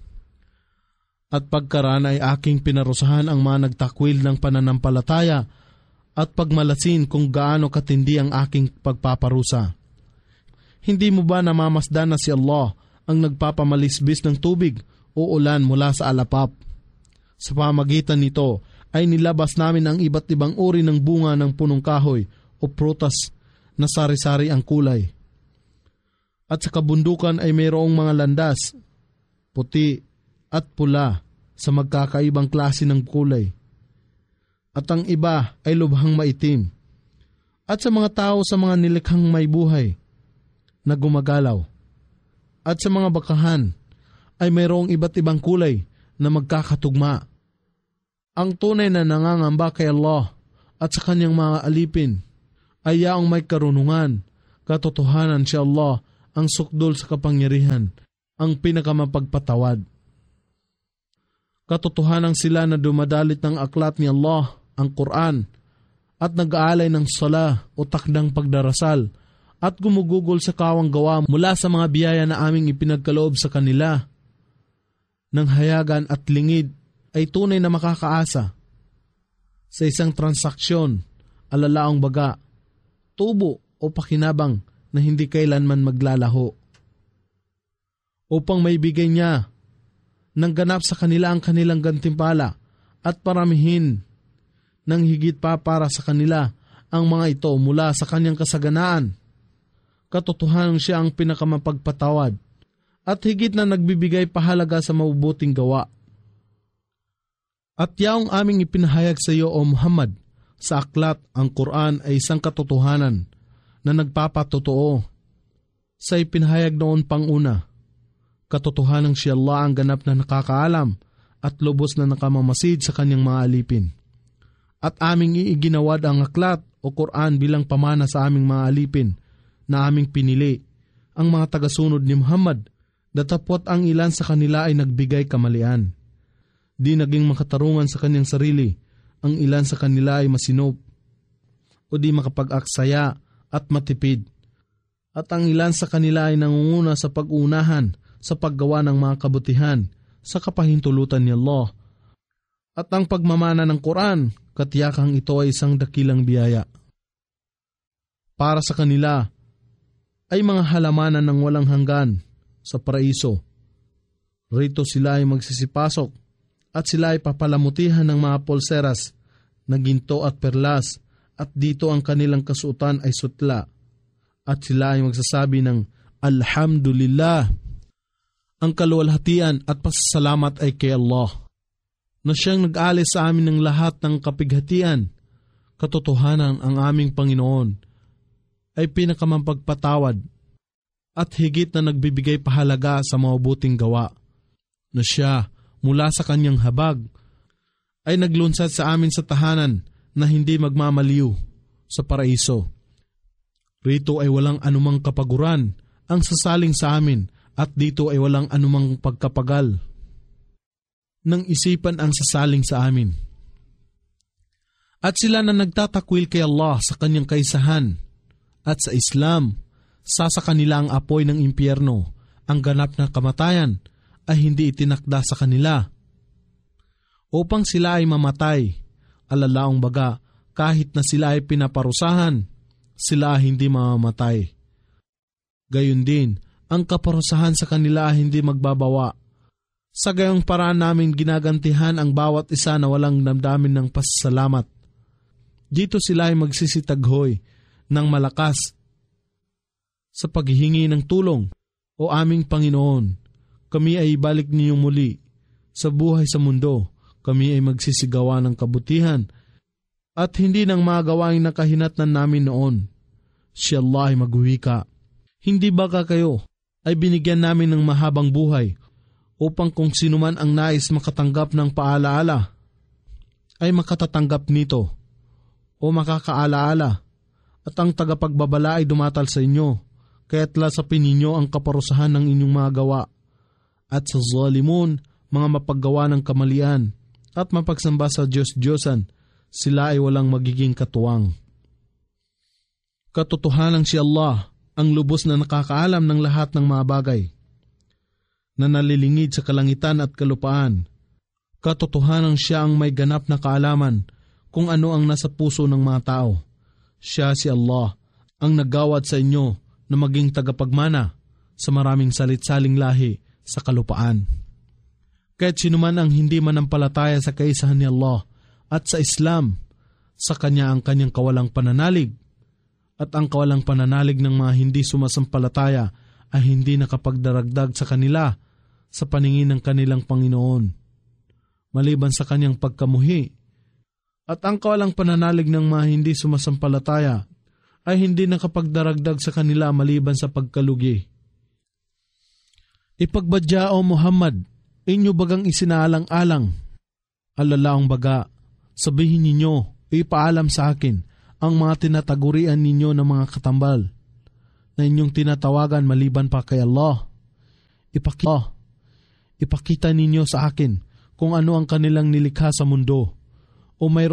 At pagkaraan ay aking pinarusahan ang mga nagtakwil ng pananampalataya at pagmalasin kung gaano katindi ang aking pagpaparusa. Hindi mo ba namamasdan na si Allah ang nagpapamalisbis ng tubig o ulan mula sa alapap? Sa pamagitan nito ay nilabas namin ang iba't ibang uri ng bunga ng punong kahoy o prutas na sari-sari ang kulay. At sa kabundukan ay mayroong mga landas, puti at pula sa magkakaibang klase ng kulay. At ang iba ay lubhang maitim. At sa mga tao sa mga nilikhang may buhay na gumagalaw. At sa mga bakahan ay mayroong iba't ibang kulay na magkakatugma. Ang tunay na nangangamba kay Allah at sa kanyang mga alipin ay yaong may karunungan, katotohanan si Allah, ang sukdol sa kapangyarihan, ang pinakamapagpatawad. Katotohanan sila na dumadalit ng aklat ni Allah, ang Quran, at nag-aalay ng sala o takdang pagdarasal, at gumugugol sa kawang gawa mula sa mga biyaya na aming ipinagkaloob sa kanila. Nang hayagan at lingid ay tunay na makakaasa sa isang transaksyon, alalaang baga, tubo o pakinabang na hindi kailanman maglalaho. Upang maibigay niya ng ganap sa kanila ang kanilang gantimpala at paramihin ng higit pa para sa kanila ang mga ito mula sa kanyang kasaganaan. Katotohanan siya ang pinakamapagpatawad at higit na nagbibigay pahalaga sa mabubuting gawa. At yaong aming ipinahayag sa iyo o Muhammad sa aklat, ang Quran ay isang katotohanan na nagpapatotoo Sa ipinahayag noon pang una, katotohanang si Allah ang ganap na nakakaalam at lubos na nakamamasid sa kanyang mga alipin. At aming iiginawad ang aklat o Quran bilang pamana sa aming mga alipin na aming pinili, ang mga tagasunod ni Muhammad, datapwat ang ilan sa kanila ay nagbigay kamalian. Di naging makatarungan sa kanyang sarili, ang ilan sa kanila ay masinop o di makapag-aksaya at matipid. At ang ilan sa kanila ay nangunguna sa pag-uunahan sa paggawa ng mga kabutihan sa kapahintulutan ni Allah. At ang pagmamana ng Quran, katiyakang ito ay isang dakilang biyaya. Para sa kanila ay mga halamanan ng walang hanggan sa paraiso. Rito sila ay magsisipasok at sila ay papalamutihan ng mga pulseras na ginto at perlas, at dito ang kanilang kasuotan ay sutla. At sila ay magsasabi ng Alhamdulillah. Ang kaluwalhatian at pasasalamat ay kay Allah, na siyang nag-alis sa amin ng lahat ng kapighatian. Katotohanan ang aming Panginoon ay pinakamampagpatawad at higit na nagbibigay pahalaga sa mabuting gawa, na siya mula sa kanyang habag ay naglunsad sa amin sa tahanan na hindi magmamaliw sa paraiso. Rito ay walang anumang kapaguran ang sasaling sa amin, at dito ay walang anumang pagkapagal ng isipan ang sasaling sa amin. At sila na nagtatakwil kay Allah sa kanyang kaisahan at sa Islam, sa kanila ang apoy ng impyerno, ang ganap na kamatayan ay hindi itinakda sa kanila, upang sila ay mamatay. Alalaong baga, kahit na sila ay pinaparusahan, sila ay hindi mamamatay. Gayon din, ang kaparusahan sa kanila ay hindi magbabawa. Sa gayong paraan namin ginagantihan ang bawat isa na walang damdamin ng pasasalamat. Dito sila ay magsisitaghoy ng malakas sa paghihingi ng tulong. O aming Panginoon, kami ay ibalik niyo muli sa buhay sa mundo. Kami ay magsisigawa ng kabutihan at hindi ng mga gawaing nakahinatnan namin noon. Si Allah ay magwika, hindi ba kayo ay binigyan namin ng mahabang buhay upang kung sino man ang nais makatanggap ng paalaala ay makatatanggap nito o makakaalaala, at ang tagapagbabala ay dumatal sa inyo, kaya't lasapin ninyo ang kaparusahan ng inyong mga gawa. At sa zalimun, mga mapaggawa ng kamalian at mapagsamba sa Diyos-Diyosan, sila ay walang magiging katuwang. Katotohanan si Allah ang lubos na nakakaalam ng lahat ng mga bagay na nalilingid sa kalangitan at kalupaan. Katotohanan siya ang may ganap na kaalaman kung ano ang nasa puso ng mga tao. Siya si Allah ang naggawad sa inyo na maging tagapagmana sa maraming salit-saling lahi sa kalupaan. Kahit sino man ang hindi manampalataya sa kaisahan ni Allah at sa Islam, sa Kanya ang Kanyang kawalang pananalig, at ang kawalang pananalig ng mga hindi sumasampalataya ay hindi nakapagdaragdag sa kanila sa paningin ng kanilang Panginoon, maliban sa Kanyang pagkamuhi. At ang kawalang pananalig ng mga hindi sumasampalataya ay hindi nakapagdaragdag sa kanila maliban sa pagkalugi. Ipagbadya o Muhammad, inyo bagang isinaalang-alang? Alalaong baga, sabihin ninyo, ipaalam sa akin ang mga tinatagurian ninyo ng mga katambal na inyong tinatawagan maliban pa kay Allah. Ipakita ninyo sa akin kung ano ang kanilang nilikha sa mundo, o mayroon